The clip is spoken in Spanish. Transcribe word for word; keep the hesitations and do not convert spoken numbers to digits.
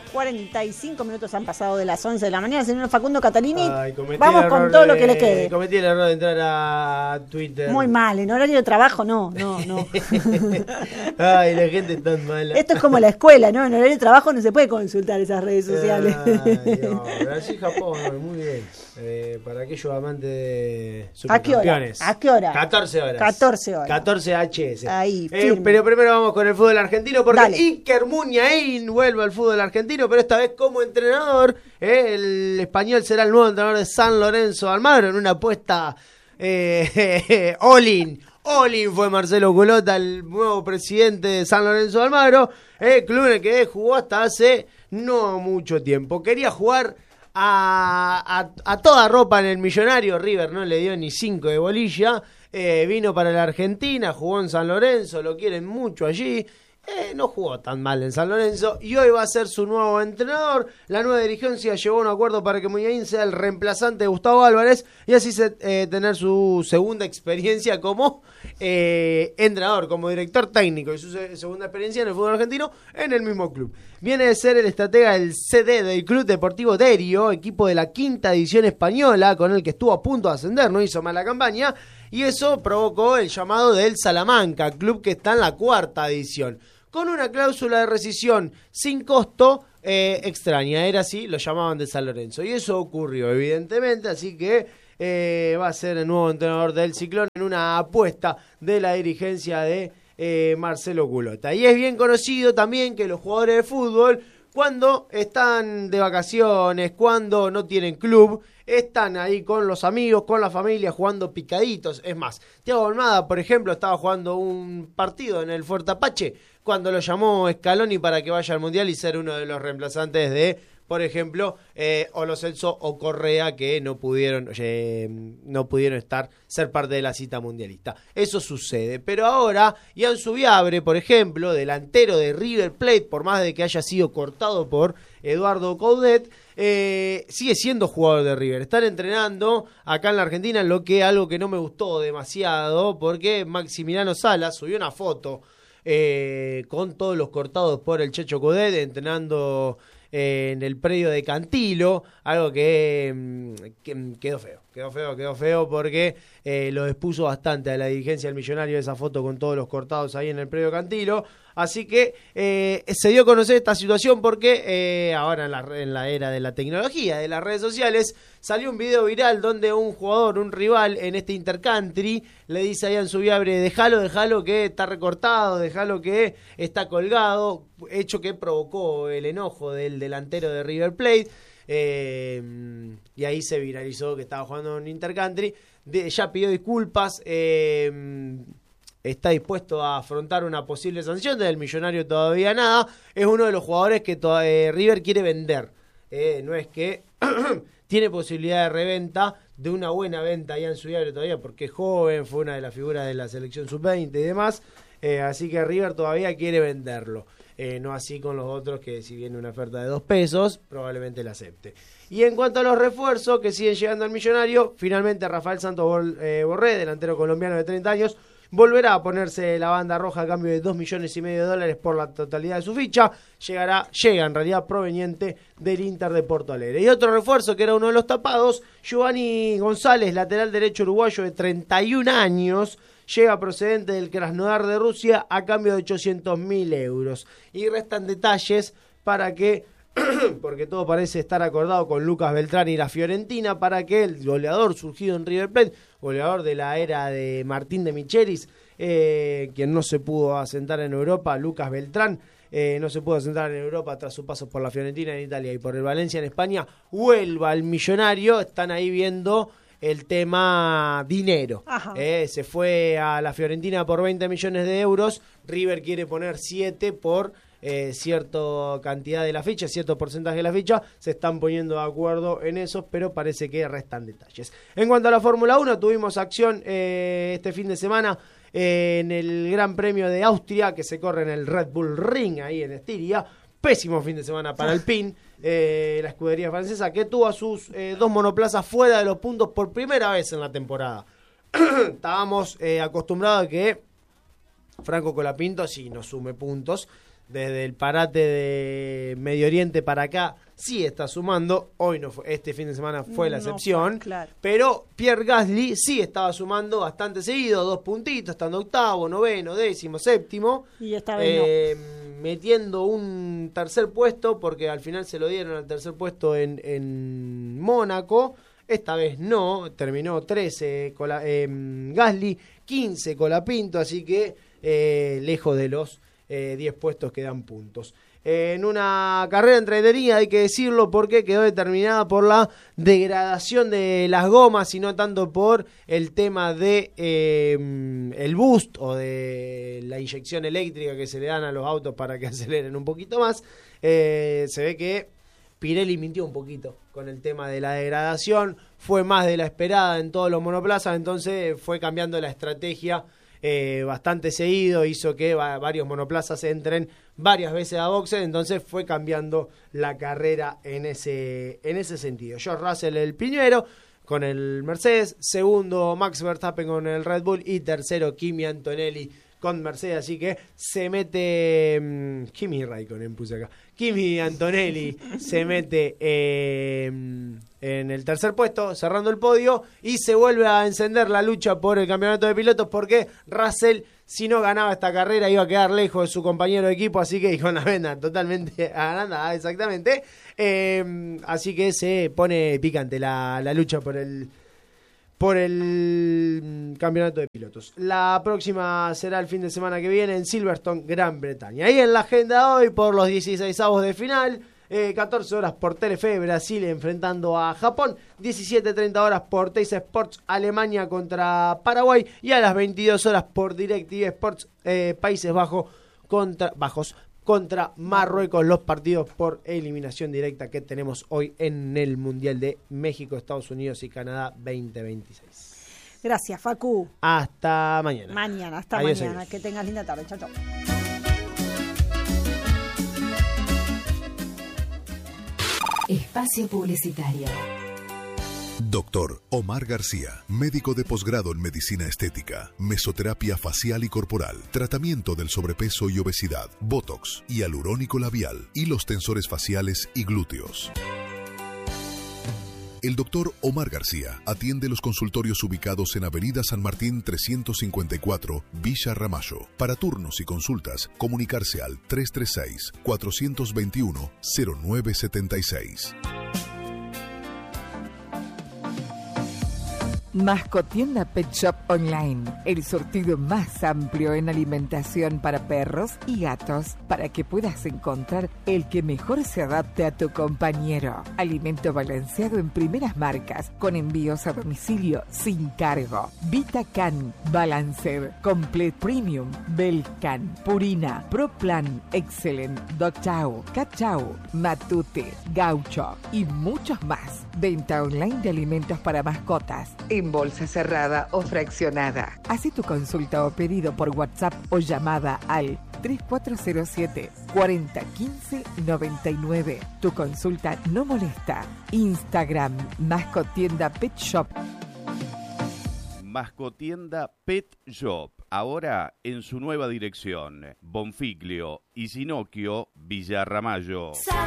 cuarenta y cinco minutos han pasado de las once de la mañana. Señor Facundo Catalini, Ay, vamos con todo de, lo que le quede. Cometí el error de entrar a Twitter. Muy mal, en horario de trabajo no, no, no. Ay, la gente es tan mala. Esto es como la escuela, ¿no? En horario de trabajo no se puede consultar esas redes sociales. Ay, no, Brasil, Japón, muy bien. Eh, para aquellos amantes de supercampeones. ¿A qué hora? catorce horas. catorce horas. catorce H S. Ahí, eh, pero primero vamos con el fútbol argentino porque Dale. Iker Muniain vuelve al fútbol argentino, pero esta vez como entrenador. Eh, el español será el nuevo entrenador de San Lorenzo de Almagro en una apuesta eh, all-in. All-in fue Marcelo Culota, el nuevo presidente de San Lorenzo de Almagro, el club en el que jugó hasta hace no mucho tiempo. Quería jugar A, a, a toda ropa en el Millonario. River no le dio ni cinco de bolilla. Eh, vino para la Argentina, jugó en San Lorenzo, lo quieren mucho allí. Eh, no jugó tan mal en San Lorenzo y hoy va a ser su nuevo entrenador. La nueva dirigencia llegó a un acuerdo para que Muniain sea el reemplazante de Gustavo Álvarez y así se, eh, tener su segunda experiencia como eh, entrenador, como director técnico y su se- segunda experiencia en el fútbol argentino en el mismo club. Viene de ser el estratega del C D del Club Deportivo Derio, equipo de la quinta edición española con el que estuvo a punto de ascender, no hizo mala campaña y eso provocó el llamado del Salamanca, club que está en la cuarta edición. Con una cláusula de rescisión sin costo eh, extraña, era así, lo llamaban de San Lorenzo. Y eso ocurrió, evidentemente, así que eh, va a ser el nuevo entrenador del Ciclón en una apuesta de la dirigencia de eh, Marcelo Culota. Y es bien conocido también que los jugadores de fútbol, cuando están de vacaciones, cuando no tienen club, están ahí con los amigos, con la familia, jugando picaditos. Es más, Thiago Almada, por ejemplo, estaba jugando un partido en el Fuerte Apache cuando lo llamó Scaloni para que vaya al Mundial y ser uno de los reemplazantes de, por ejemplo, eh, Olo Celso o Correa, que no pudieron, eh, no pudieron estar, ser parte de la cita mundialista. Eso sucede. Pero ahora, Ian Subiabre, por ejemplo, delantero de River Plate, por más de que haya sido cortado por Eduardo Coudet, eh, sigue siendo jugador de River. Están entrenando acá en la Argentina, lo que algo que no me gustó demasiado, porque Maximiliano Salas subió una foto eh, con todos los cortados por el Checho Coudet, entrenando eh, en el predio de Cantilo, algo que, que quedó feo, quedó feo, quedó feo porque eh, lo expuso bastante a la dirigencia del Millonario esa foto con todos los cortados ahí en el predio de Cantilo. Así que eh, se dio a conocer esta situación porque eh, ahora en la, en la era de la tecnología, de las redes sociales, salió un video viral donde un jugador, un rival en este intercountry, le dice a Ian Subiabre, dejalo, dejalo que está recortado, dejalo que está colgado, hecho que provocó el enojo del delantero de River Plate. Eh, y ahí se viralizó que estaba jugando en intercountry. De, ya pidió disculpas. Eh, está dispuesto a afrontar una posible sanción. Del Millonario todavía nada. Es uno de los jugadores que to- eh, River quiere vender. Eh, no es que tiene posibilidad de reventa, de una buena venta allá en Subiabre todavía, porque es joven, fue una de las figuras de la selección sub veinte y demás. Eh, así que River todavía quiere venderlo. Eh, no así con los otros que si viene una oferta de dos pesos, probablemente la acepte. Y en cuanto a los refuerzos que siguen llegando al Millonario, finalmente Rafael Santos Bor- eh, Borré, delantero colombiano de treinta años, volverá a ponerse la banda roja a cambio de dos millones y medio de dólares por la totalidad de su ficha. Llegará, llega en realidad proveniente del Inter de Porto Alegre. Y otro refuerzo que era uno de los tapados, Giovanni González, lateral derecho uruguayo de treinta y un años, llega procedente del Krasnodar de Rusia a cambio de ochocientos mil euros. Y restan detalles para que, porque todo parece estar acordado con Lucas Beltrán y la Fiorentina, para que el goleador surgido en River Plate, goleador de la era de Martín de Michelis, eh, quien no se pudo asentar en Europa, Lucas Beltrán, eh, no se pudo asentar en Europa tras su paso por la Fiorentina en Italia y por el Valencia en España, vuelva al Millonario. Están ahí viendo el tema dinero. Eh, se fue a la Fiorentina por veinte millones de euros. River quiere poner siete por eh, cierta cantidad de la ficha, cierto porcentaje de la ficha. Se están poniendo de acuerdo en eso, pero parece que restan detalles. En cuanto a la Fórmula uno, tuvimos acción eh, este fin de semana eh, en el Gran Premio de Austria, que se corre en el Red Bull Ring, ahí en Estiria. Pésimo fin de semana para Alpine, eh, la escudería francesa, que tuvo a sus eh, dos monoplazas fuera de los puntos por primera vez en la temporada. Estábamos eh, acostumbrados a que Franco Colapinto sí nos sume puntos. desde el parate de Medio Oriente para acá sí está sumando. Hoy no fue, este fin de semana fue la No, excepción. claro. Pero Pierre Gasly sí estaba sumando bastante seguido, dos puntitos, estando octavo, noveno, décimo, séptimo. Y esta vez eh, no. Metiendo un tercer puesto, porque al final se lo dieron al tercer puesto en, en Mónaco. Esta vez no, terminó trece Cola, eh, Gasly, quince Colapinto, así que eh, lejos de los eh, diez puestos que dan puntos. Eh, en una carrera entretenida, hay que decirlo, porque quedó determinada por la degradación de las gomas y no tanto por el tema de eh, el boost o de la inyección eléctrica que se le dan a los autos para que aceleren un poquito más. Eh, se ve que Pirelli mintió un poquito con el tema de la degradación, fue más de la esperada en todos los monoplazas, entonces fue cambiando la estrategia eh, bastante seguido, hizo que va, varios monoplazas entren varias veces a boxes, entonces fue cambiando la carrera en ese, en ese sentido. George Russell el primero con el Mercedes, segundo Max Verstappen con el Red Bull y tercero Kimi Antonelli con Mercedes, así que se mete um, Kimi Raikkonen puse acá Kimi Antonelli se mete eh, en el tercer puesto, cerrando el podio, y se vuelve a encender la lucha por el campeonato de pilotos, porque Russell, si no ganaba esta carrera, iba a quedar lejos de su compañero de equipo, así que con la venda totalmente agrandada, exactamente. Eh, así que se pone picante la, la lucha por el por el campeonato de pilotos. La próxima será el fin de semana que viene en Silverstone, Gran Bretaña. Y en la agenda hoy, por los dieciseisavos de final, eh, catorce horas por Telefe, Brasil enfrentando a Japón, diecisiete treinta horas por Teis Sports, Alemania contra Paraguay, y a las veintidós horas por DirecTV Sports, eh, Países Bajos contra Bajos contra Marruecos, los partidos por eliminación directa que tenemos hoy en el Mundial de México, Estados Unidos y Canadá veinte veintiséis. Gracias, Facu. Hasta mañana. Mañana, hasta Adiós, mañana. adiós. Que tengas linda tarde. Chao, chao. Espacio publicitario. Doctor Omar García, médico de posgrado en medicina estética, mesoterapia facial y corporal, tratamiento del sobrepeso y obesidad, botox, hialurónico labial, hilos tensores faciales y glúteos. El doctor Omar García atiende los consultorios ubicados en Avenida San Martín trescientos cincuenta y cuatro, Villa Ramallo. Para turnos y consultas, comunicarse al tres tres seis, cuatro dos uno, cero nueve siete seis. Mascotienda Pet Shop Online, el surtido más amplio en alimentación para perros y gatos, para que puedas encontrar el que mejor se adapte a tu compañero. Alimento balanceado en primeras marcas, con envíos a domicilio sin cargo. VitaCan, Balancer, Complete Premium, Belcan, Purina, ProPlan, Excellent, Docchow, Cachau, Matute, Gaucho y muchos más. Venta online de alimentos para mascotas, en bolsa cerrada o fraccionada. Haz tu consulta o pedido por WhatsApp o llamada al tres cuatro cero siete, cuatro cero uno cinco, nueve nueve. Tu consulta no molesta. Instagram, Mascotienda Pet Shop. Mascotienda Pet Shop, ahora en su nueva dirección, Bonfiglio y Sinocchio, Villa Ramallo.